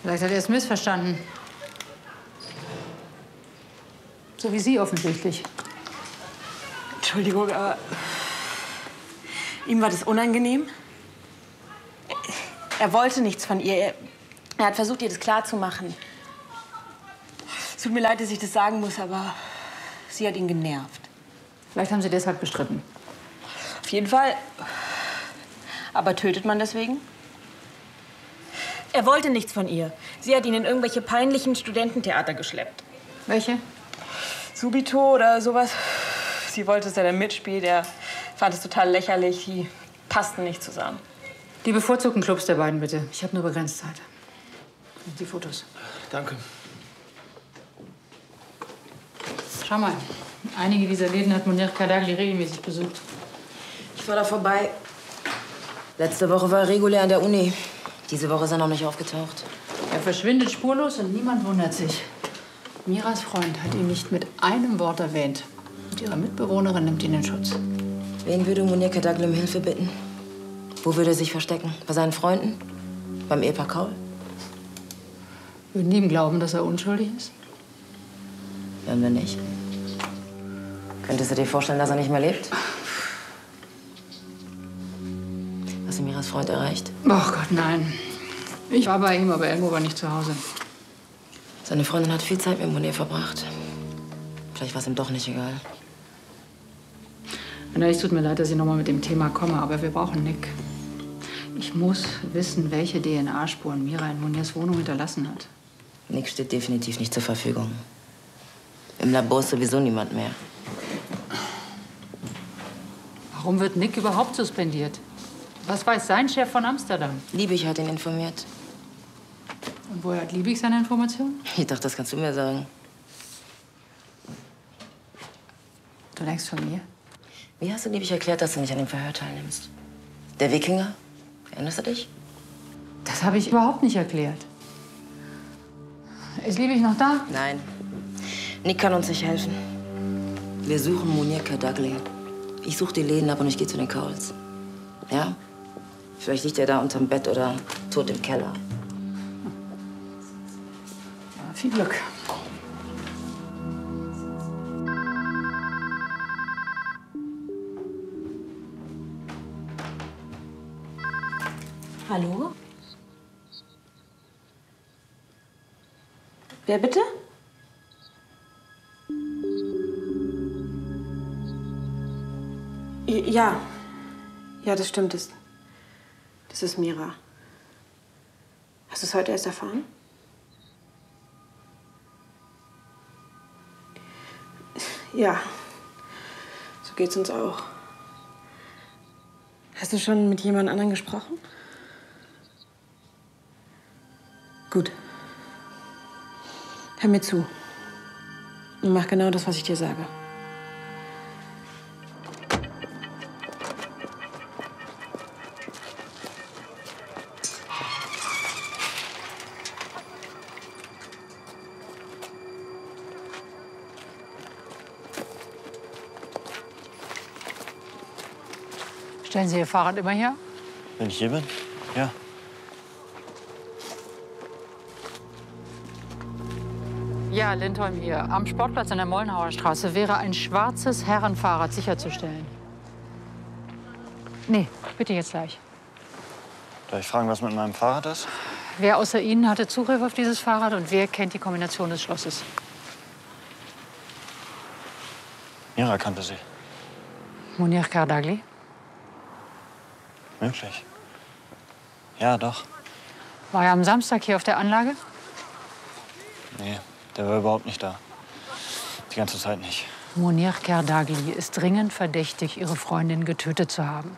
Vielleicht hat er es missverstanden. So wie Sie offensichtlich. Entschuldigung, aber ihm war das unangenehm. Er wollte nichts von ihr. Er hat versucht, ihr das klarzumachen. Es tut mir leid, dass ich das sagen muss, aber sie hat ihn genervt. Vielleicht haben Sie deshalb gestritten. Auf jeden Fall. Aber tötet man deswegen? Er wollte nichts von ihr. Sie hat ihn in irgendwelche peinlichen Studententheater geschleppt. Welche? Subito oder sowas. Sie wollte, dass er da mitspielt. Er fand es total lächerlich. Die passten nicht zusammen. Die bevorzugten Clubs der beiden, bitte. Ich habe nur begrenzt Zeit. Und die Fotos. Danke. Schau mal. Einige dieser Läden hat Munir Kadagli regelmäßig besucht. Ich war da vorbei. Letzte Woche war er regulär an der Uni. Diese Woche ist er noch nicht aufgetaucht. Er verschwindet spurlos und niemand wundert sich. Miras Freund hat ihn nicht mit einem Wort erwähnt. Und ihre Mitbewohnerin nimmt ihn in Schutz. Wen würde Munir Kadagli um Hilfe bitten? Wo würde er sich verstecken? Bei seinen Freunden? Beim Ehepaar Kaul? Würden die ihm glauben, dass er unschuldig ist? Wenn wir nicht. Könntest du dir vorstellen, dass er nicht mehr lebt? Hast du Miras Freund erreicht? Oh Gott, nein. Ich war bei ihm, aber Elmo war nicht zu Hause. Seine Freundin hat viel Zeit mit Munir verbracht. Vielleicht war es ihm doch nicht egal. Anna, es tut mir leid, dass ich noch mal mit dem Thema komme, aber wir brauchen Nick. Ich muss wissen, welche DNA-Spuren Mira in Munirs Wohnung hinterlassen hat. Nick steht definitiv nicht zur Verfügung. Im Labor ist sowieso niemand mehr. Warum wird Nick überhaupt suspendiert? Was weiß sein Chef von Amsterdam? Liebig hat ihn informiert. Und woher hat Liebig seine Informationen? Ich dachte, das kannst du mir sagen. Du denkst von mir? Wie hast du Liebig erklärt, dass du nicht an dem Verhör teilnimmst? Der Wikinger? Erinnerst du dich? Das habe ich überhaupt nicht erklärt. Ist Liebig noch da? Nein. Nick kann uns nicht helfen. Wir suchen Munir Kadagli. Ich suche die Läden ab und ich gehe zu den Kauls. Ja? Vielleicht liegt er da unterm Bett oder tot im Keller. Ja, viel Glück. Hallo? Wer bitte? Ja. Ja, das stimmt. Das ist Mira. Hast du es heute erst erfahren? Ja. So geht's uns auch. Hast du schon mit jemand anderem gesprochen? Gut. Hör mir zu. Und mach genau das, was ich dir sage. Stellen Sie Ihr Fahrrad immer her? Wenn ich hier bin? Ja. Ja, Lindholm hier. Am Sportplatz an der Mollenhauer Straße wäre ein schwarzes Herrenfahrrad sicherzustellen. Nee, bitte jetzt gleich. Darf ich fragen, was mit meinem Fahrrad ist? Wer außer Ihnen hatte Zugriff auf dieses Fahrrad und wer kennt die Kombination des Schlosses? Mira kannte sie. Munir Kadagli? Möglich. Ja, doch. War er am Samstag hier auf der Anlage? Nee, der war überhaupt nicht da. Die ganze Zeit nicht. Munir Kadagli ist dringend verdächtig, ihre Freundin getötet zu haben.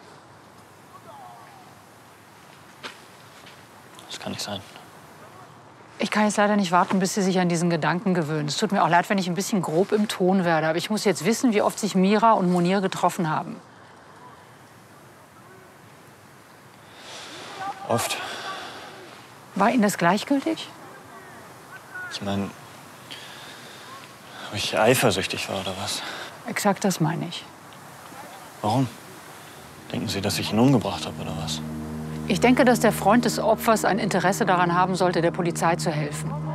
Das kann nicht sein. Ich kann jetzt leider nicht warten, bis Sie sich an diesen Gedanken gewöhnen. Es tut mir auch leid, wenn ich ein bisschen grob im Ton werde. Aber ich muss jetzt wissen, wie oft sich Mira und Munir getroffen haben. Oft. War Ihnen das gleichgültig? Ich meine, ob ich eifersüchtig war oder was? Exakt das meine ich. Warum? Denken Sie, dass ich ihn umgebracht habe oder was? Ich denke, dass der Freund des Opfers ein Interesse daran haben sollte, der Polizei zu helfen.